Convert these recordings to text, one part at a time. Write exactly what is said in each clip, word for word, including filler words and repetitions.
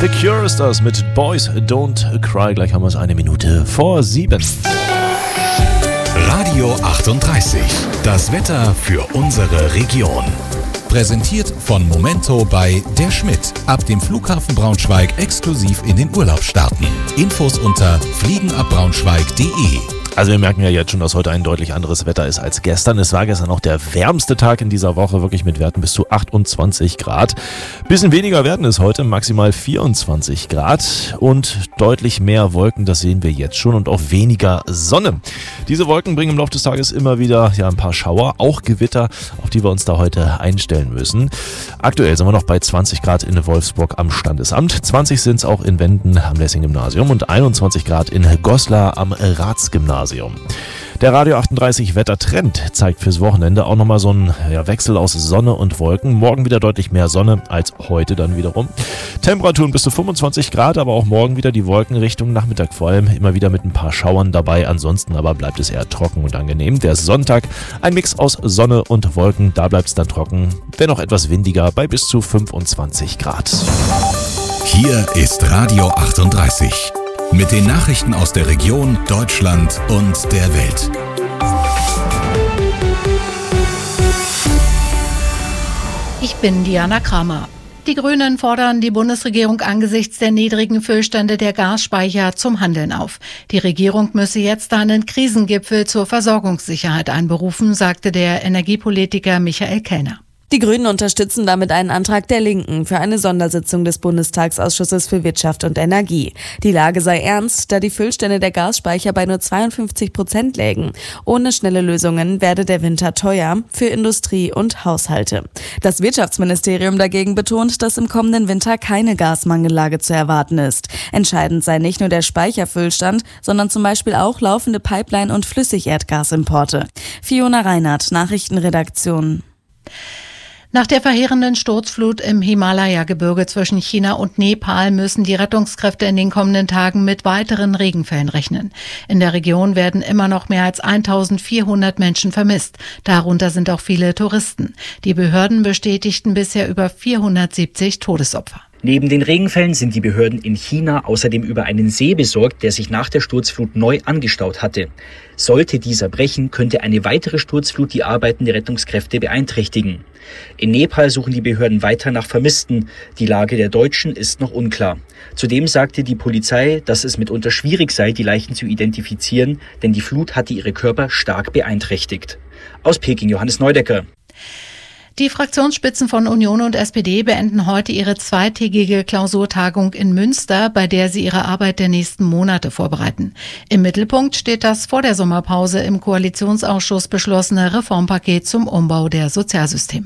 The Cure ist das mit Boys Don't Cry. Gleich haben wir es eine Minute vor sieben. Radio achtunddreißig. Das Wetter für unsere Region. Präsentiert von Momento bei Der Schmidt. Ab dem Flughafen Braunschweig exklusiv in den Urlaub starten. Infos unter fliegenabbraunschweig punkt de. Also wir merken ja jetzt schon, dass heute ein deutlich anderes Wetter ist als gestern. Es war gestern auch der wärmste Tag in dieser Woche, wirklich mit Werten bis zu achtundzwanzig Grad. Bisschen weniger werden es heute, maximal vierundzwanzig Grad und deutlich mehr Wolken, das sehen wir jetzt schon, und auch weniger Sonne. Diese Wolken bringen im Laufe des Tages immer wieder ja, ein paar Schauer, auch Gewitter, auf die wir uns da heute einstellen müssen. Aktuell sind wir noch bei zwanzig Grad in Wolfsburg am Standesamt, zwanzig sind es auch in Wenden am Lessing-Gymnasium und einundzwanzig Grad in Goslar am Ratsgymnasium. Der Radio achtunddreißig Wettertrend zeigt fürs Wochenende auch nochmal so einen ja, Wechsel aus Sonne und Wolken. Morgen wieder deutlich mehr Sonne als heute dann wiederum. Temperaturen bis zu fünfundzwanzig Grad, aber auch morgen wieder die Wolken Richtung Nachmittag vor allem. Immer wieder mit ein paar Schauern dabei. Ansonsten aber bleibt es eher trocken und angenehm. Der Sonntag ein Mix aus Sonne und Wolken. Da bleibt es dann trocken, wenn auch etwas windiger bei bis zu fünfundzwanzig Grad. Hier ist Radio achtunddreißig. Mit den Nachrichten aus der Region, Deutschland und der Welt. Ich bin Diana Kramer. Die Grünen fordern die Bundesregierung angesichts der niedrigen Füllstände der Gasspeicher zum Handeln auf. Die Regierung müsse jetzt einen Krisengipfel zur Versorgungssicherheit einberufen, sagte der Energiepolitiker Michael Kellner. Die Grünen unterstützen damit einen Antrag der Linken für eine Sondersitzung des Bundestagsausschusses für Wirtschaft und Energie. Die Lage sei ernst, da die Füllstände der Gasspeicher bei nur zweiundfünfzig Prozent lägen. Ohne schnelle Lösungen werde der Winter teuer für Industrie und Haushalte. Das Wirtschaftsministerium dagegen betont, dass im kommenden Winter keine Gasmangellage zu erwarten ist. Entscheidend sei nicht nur der Speicherfüllstand, sondern zum Beispiel auch laufende Pipeline- und Flüssigerdgasimporte. Fiona Reinhardt, Nachrichtenredaktion. Nach der verheerenden Sturzflut im Himalaya-Gebirge zwischen China und Nepal müssen die Rettungskräfte in den kommenden Tagen mit weiteren Regenfällen rechnen. In der Region werden immer noch mehr als eintausendvierhundert Menschen vermisst. Darunter sind auch viele Touristen. Die Behörden bestätigten bisher über vierhundertsiebzig Todesopfer. Neben den Regenfällen sind die Behörden in China außerdem über einen See besorgt, der sich nach der Sturzflut neu angestaut hatte. Sollte dieser brechen, könnte eine weitere Sturzflut die Arbeiten der Rettungskräfte beeinträchtigen. In Nepal suchen die Behörden weiter nach Vermissten. Die Lage der Deutschen ist noch unklar. Zudem sagte die Polizei, dass es mitunter schwierig sei, die Leichen zu identifizieren, denn die Flut hatte ihre Körper stark beeinträchtigt. Aus Peking Johannes Neudecker. Die Fraktionsspitzen von Union und S P D beenden heute ihre zweitägige Klausurtagung in Münster, bei der sie ihre Arbeit der nächsten Monate vorbereiten. Im Mittelpunkt steht das vor der Sommerpause im Koalitionsausschuss beschlossene Reformpaket zum Umbau der Sozialsysteme.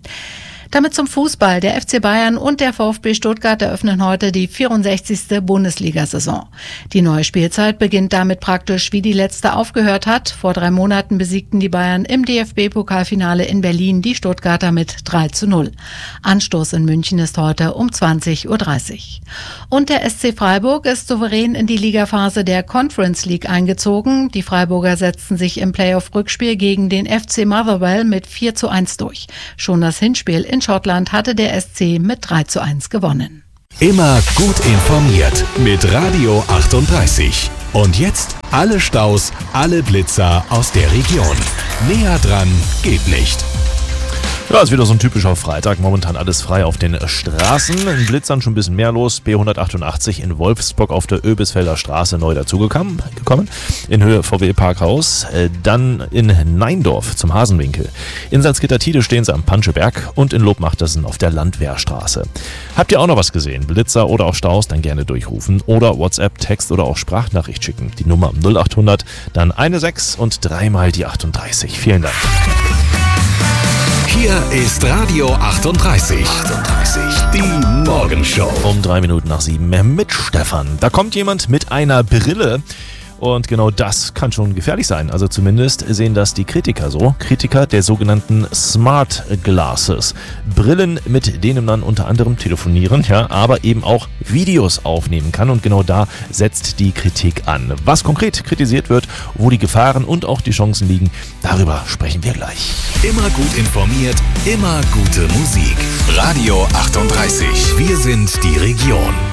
Damit zum Fußball. Der F C Bayern und der VfB Stuttgart eröffnen heute die vierundsechzigste Bundesliga-Saison. Die neue Spielzeit beginnt damit praktisch, wie die letzte aufgehört hat. Vor drei Monaten besiegten die Bayern im D F B-Pokalfinale in Berlin die Stuttgarter mit drei zu null. Anstoß in München ist heute um zwanzig Uhr dreißig. Und der S C Freiburg ist souverän in die Ligaphase der Conference League eingezogen. Die Freiburger setzten sich im Playoff-Rückspiel gegen den F C Motherwell mit vier zu eins durch. Schon das Hinspiel in In Schottland hatte der S C mit drei zu eins gewonnen. Immer gut informiert mit Radio achtunddreißig. Und jetzt alle Staus, alle Blitzer aus der Region. Näher dran geht nicht. Ja, ist wieder so ein typischer Freitag. Momentan alles frei auf den Straßen. In Blitzern schon ein bisschen mehr los. B hundertachtundachtzig in Wolfsburg auf der Öbisfelder Straße neu dazugekommen. In Höhe V W-Parkhaus. Dann in Neindorf zum Hasenwinkel. In Salzgitter-Tide stehen sie am Panscheberg und in Lobmachtersen auf der Landwehrstraße. Habt ihr auch noch was gesehen? Blitzer oder auch Staus? Dann gerne durchrufen oder WhatsApp, Text oder auch Sprachnachricht schicken. Die Nummer null achthundert, dann eine sechs und dreimal die achtunddreißig. Vielen Dank. Hier ist Radio achtunddreißig. achtunddreißig, die Morgenshow. Um drei Minuten nach sieben mit Stefan. Da kommt jemand mit einer Brille. Und genau das kann schon gefährlich sein. Also zumindest sehen das die Kritiker so. Kritiker der sogenannten Smart Glasses. Brillen, mit denen man unter anderem telefonieren, ja, aber eben auch Videos aufnehmen kann. Und genau da setzt die Kritik an. Was konkret kritisiert wird, wo die Gefahren und auch die Chancen liegen, darüber sprechen wir gleich. Immer gut informiert, immer gute Musik. Radio achtunddreißig. Wir sind die Region.